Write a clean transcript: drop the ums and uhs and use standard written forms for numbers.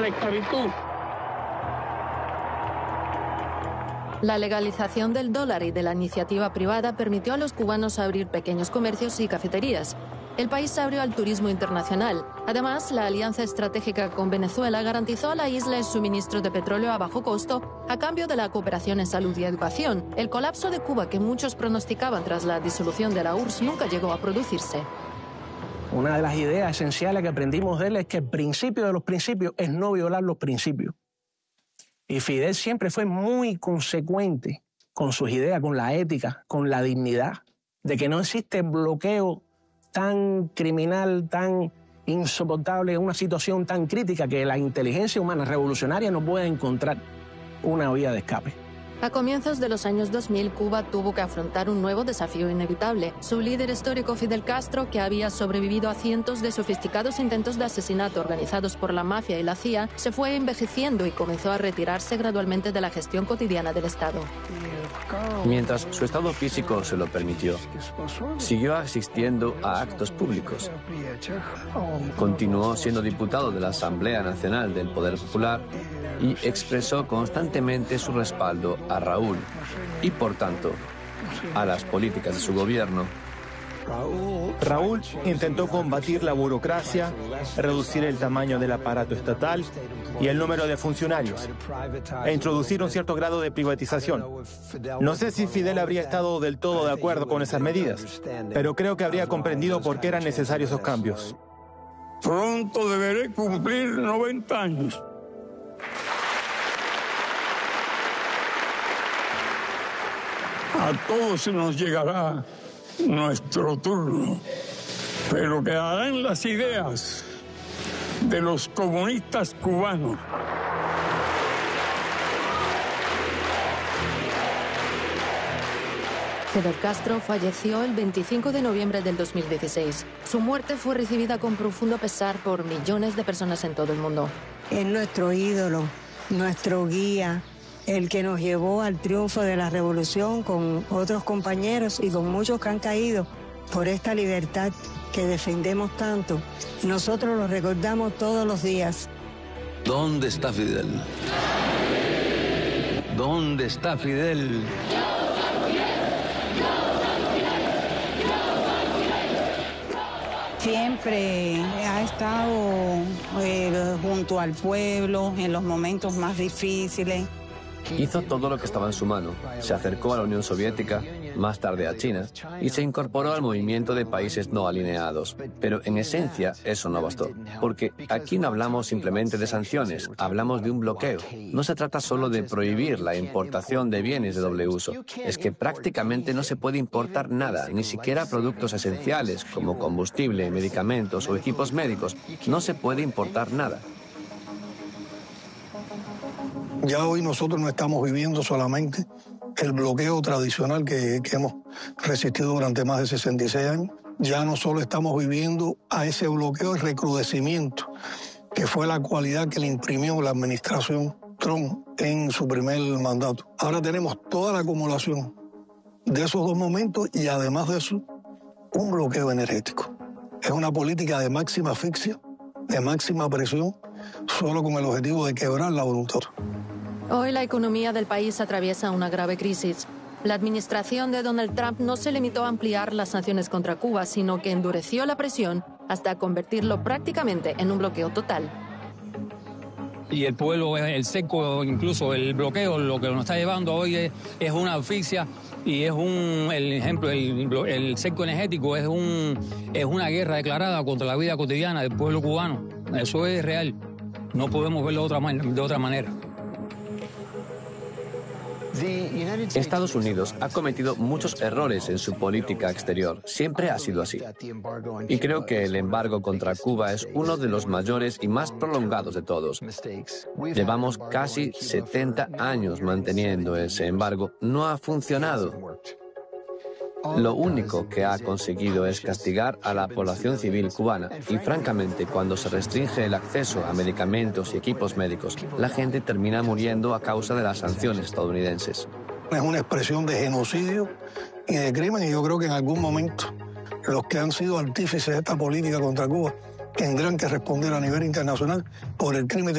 la esclavitud. La legalización del dólar y de la iniciativa privada permitió a los cubanos abrir pequeños comercios y cafeterías. El país se abrió al turismo internacional. Además, la alianza estratégica con Venezuela garantizó a la isla el suministro de petróleo a bajo costo a cambio de la cooperación en salud y educación. El colapso de Cuba que muchos pronosticaban tras la disolución de la URSS nunca llegó a producirse. Una de las ideas esenciales que aprendimos de él es que el principio de los principios es no violar los principios. Y Fidel siempre fue muy consecuente con sus ideas, con la ética, con la dignidad, de que no existe bloqueo tan criminal, tan insoportable, una situación tan crítica que la inteligencia humana revolucionaria no puede encontrar una vía de escape. A comienzos de los años 2000, Cuba tuvo que afrontar un nuevo desafío inevitable. Su líder histórico, Fidel Castro, que había sobrevivido a cientos de sofisticados intentos de asesinato organizados por la mafia y la CIA, se fue envejeciendo y comenzó a retirarse gradualmente de la gestión cotidiana del Estado. Mientras su estado físico se lo permitió, siguió asistiendo a actos públicos. Continuó siendo diputado de la Asamblea Nacional del Poder Popular y expresó constantemente su respaldo a Raúl y, por tanto, a las políticas de su gobierno. Raúl intentó combatir la burocracia, reducir el tamaño del aparato estatal y el número de funcionarios, e introducir un cierto grado de privatización. No sé si Fidel habría estado del todo de acuerdo con esas medidas, pero creo que habría comprendido por qué eran necesarios esos cambios. Pronto deberé cumplir 90 años. A todos nos llegará nuestro turno, pero quedarán las ideas de los comunistas cubanos. Fidel Castro falleció el 25 de noviembre del 2016. Su muerte fue recibida con profundo pesar por millones de personas en todo el mundo. Es nuestro ídolo, nuestro guía, el que nos llevó al triunfo de la revolución con otros compañeros y con muchos que han caído por esta libertad que defendemos tanto. Nosotros lo recordamos todos los días. ¿Dónde está Fidel? ¿Dónde está Fidel? Siempre ha estado junto al pueblo en los momentos más difíciles. Hizo todo lo que estaba en su mano. Se acercó a la Unión Soviética, más tarde a China, y se incorporó al movimiento de países no alineados. Pero en esencia eso no bastó, porque aquí no hablamos simplemente de sanciones, hablamos de un bloqueo. No se trata solo de prohibir la importación de bienes de doble uso, es que prácticamente no se puede importar nada, ni siquiera productos esenciales como combustible, medicamentos o equipos médicos. No se puede importar nada. Ya hoy nosotros no estamos viviendo solamente el bloqueo tradicional que hemos resistido durante más de 66 años. Ya no solo estamos viviendo a ese bloqueo, el recrudecimiento, que fue la cualidad que le imprimió la administración Trump en su primer mandato. Ahora tenemos toda la acumulación de esos dos momentos y además de eso, un bloqueo energético. Es una política de máxima asfixia, de máxima presión, solo con el objetivo de quebrar la voluntad. Hoy la economía del país atraviesa una grave crisis. La administración de Donald Trump no se limitó a ampliar las sanciones contra Cuba, sino que endureció la presión hasta convertirlo prácticamente en un bloqueo total. Y el pueblo, el seco, incluso el bloqueo, lo que nos está llevando hoy es una asfixia y es el seco energético es una guerra declarada contra la vida cotidiana del pueblo cubano. Eso es real. No podemos verlo de otra manera. Estados Unidos ha cometido muchos errores en su política exterior. Siempre ha sido así. Y creo que el embargo contra Cuba es uno de los mayores y más prolongados de todos. Llevamos casi 70 años manteniendo ese embargo. No ha funcionado. Lo único que ha conseguido es castigar a la población civil cubana y, francamente, cuando se restringe el acceso a medicamentos y equipos médicos, la gente termina muriendo a causa de las sanciones estadounidenses. Es una expresión de genocidio y de crimen y yo creo que en algún momento los que han sido artífices de esta política contra Cuba tendrán que responder a nivel internacional por el crimen